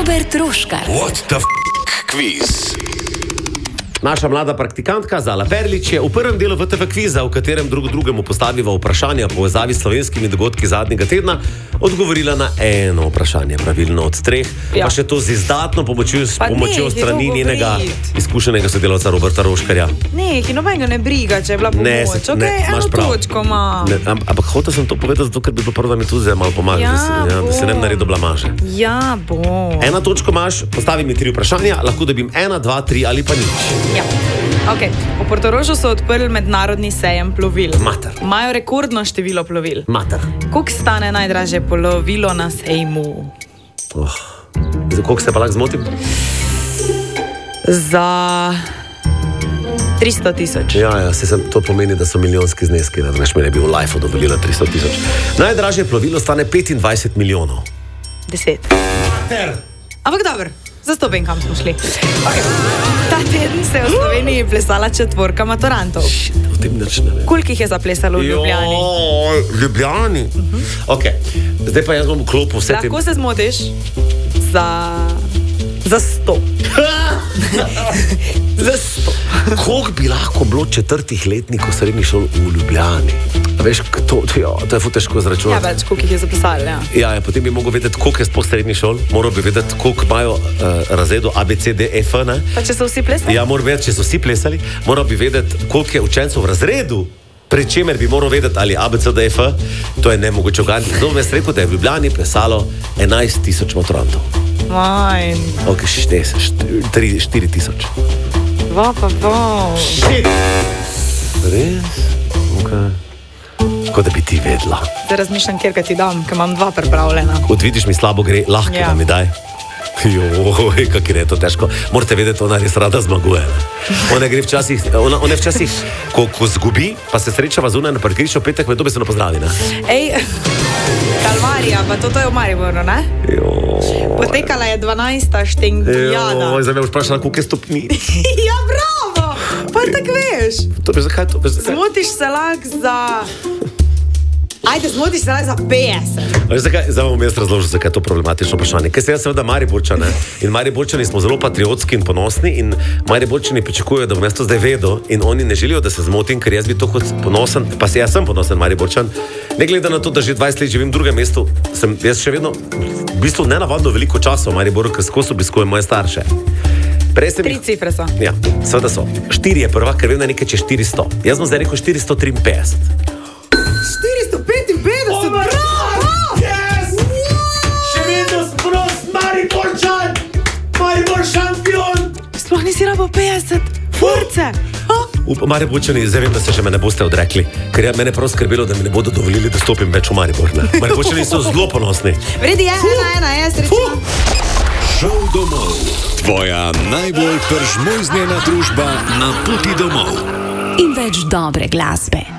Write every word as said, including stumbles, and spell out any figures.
Robert Roškar. What the f*** quiz? Naša mlada praktikantka Zala Perlič je v prvem delu V T V kviza, v katerem drug drugemu postaviva vprašanja po povezavi s slovenskimi dogodki zadnjega tedna, odgovorila na eno vprašanje, pravilno od treh, ja. Pa še to z izdatno pomočjo, pomočjo ne, strani njenega izkušenega sodelavca Roberta Roškarja. Ne, ki nobenega ne briga, če je bila pomoč. Ne, se, okay, ne, eno točko ima. Ampak hotel sem to povedati, zato, ker bi bilo prvo, da mi tu zdaj malo pomagaš, ja, da, se, ja, da se ne naredil blamaže. Ja, bo. Ena točko imaš, postavi mi tri vprašanja, lahko dobim ena, dva, tri ali pa nič. Ja. Okay. V Portorožu so odprli mednarodni sejem plovil. Mater. Imajo rekordno število plovil. Mater. Koliko stane najdražje plovilo na sejmu? Oh. Koliko se pa lahko zmotim? Za tristo tisoč. Ja, ja, se sem, to pomeni, da so milijonski zneski. Da veš, me ne bi v lifeu dovolila tristo tisoč. Najdražje plovilo stane petindvajset milijonov. Deset. Mater. Ampak dobro. Zastopim, kam smo šli. Okay. Ta teden se je v Sloveniji plesala četvorka maturantov. O tem nič ne vem. Koliko jih je zaplesalo v Ljubljani? Jo, v Ljubljani? Uh-huh. Ok, zdaj pa jaz bom v klopu vse te... Lahko se zmotiš za... za sto. Za sto. Koliko bi lahko bilo četrtih letnikov srednjih šol v Ljubljani? Veš, to, jo, to je ful težko zračunati. Ja, več, koliko jih je zapisali, ja. Ja, ja, potem bi mogel vedeti, koliko je sploh srednjih šol, moral bi vedeti, koliko imajo uh, razredo A, B, C, D, F, ne? Pa če so vsi plesali? Ja, moral vedeti, če so vsi plesali, moral bi vedeti, koliko je učencev v razredu, pri čemer bi moral vedeti, ali A, B, C, D, F, to je nemogoče uganiti. Zato bi jaz rekel, da je v Ljubljani plesalo enajst tisoč maturantov. Majn. Ok, štiri tisoč. Va, pa, va. Šit. Res? Ok. Kot da bi ti vedela. Zdaj razmišljam, kjer ga ti dam, ker imam dva pripravljena. Odvidiš mi slabo gre, lahko ja. Da mi daj. Joj, kak je to težko. Morate vedeti, ona res rada zmaguje. Ona gre včasih, ona, ona včasih, ko, ko zgubi, pa se srečava zunaj na parkirišču, petek me dobesedno pozdravi, ne? Ej, Kalvarija, pa to, to je v Mariboru, ne? Joj. Potekala je dvanajsta štengijada. Joj, zdaj me boš vprašala, koliko je stopni. Ja, bravo! Pa tako veš. To bi zakaj, to bi zakaj. Zmotiš se lahko za... Ajde, zmotiš se lahko za petdeset. Zakaj, zdaj bom jaz razložil, zakaj je to problematično vprašanje. Ker se jaz seveda Mariborčane in Mariborčani smo zelo patriotski in ponosni in Mariborčani pričakujejo, da bom jaz to zdaj vedel in oni ne želijo, da se zmotim, ker jaz bi to kot ponosen, pa se jaz sem ponosen Mariborčan. Ne glede na to, da že dvajset let živim v drugem mestu, sem jaz še vedno v bistvu nenavadno veliko časa v Mariboru, ker skozi obiskujem moje starše. Tri cifre so. Ja, seveda so. Štiri je prva, ker vem, da je nekaj čez štiristo. Jaz bom zdaj rekel štiristo triinpetdeset. štiristo petinpetdeset, bravo! Yes! Še vedno sprost Mariborčan! Maribor šampion! Sploh nisi rabo petdeset, furce! Mariborčani, zdaj vem, da se še me ne boste odrekli, ker je mene prav skrbelo, da mi ne bodo dovolili, da stopim več v Maribor. Mariborčani so zelo ponosni. Vredi je, ena, ena, jaz rečem. Šel domov. Tvoja najbolj pržmojznjena družba na poti domov. In več dobre glasbe.